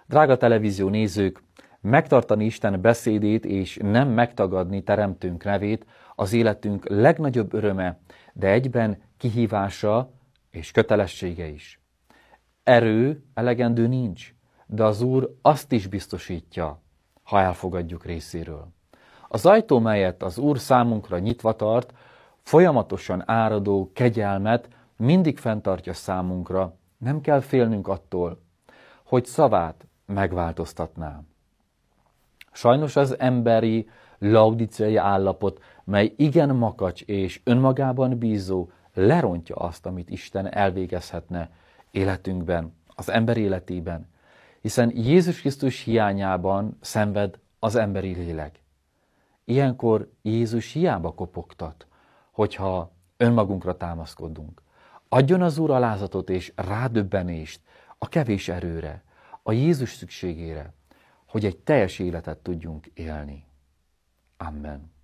Drága televízió nézők, megtartani Isten beszédét és nem megtagadni Teremtőnk nevét az életünk legnagyobb öröme, de egyben kihívása és kötelessége is. Erő elegendő nincs, de az Úr azt is biztosítja, ha elfogadjuk részéről. Az ajtó, melyet az Úr számunkra nyitva tart, folyamatosan áradó kegyelmet mindig fenntartja számunkra, nem kell félnünk attól, hogy szavát megváltoztatná. Sajnos az emberi, laudíciai állapot, mely igen makacs és önmagában bízó, lerontja azt, amit Isten elvégezhetne életünkben, az ember életében, hiszen Jézus Krisztus hiányában szenved az emberi lélek. Ilyenkor Jézus hiába kopogtat, hogyha önmagunkra támaszkodunk. Adjon az Úr alázatot és rádöbbenést a kevés erőre, a Jézus szükségére, hogy egy teljes életet tudjunk élni. Amen.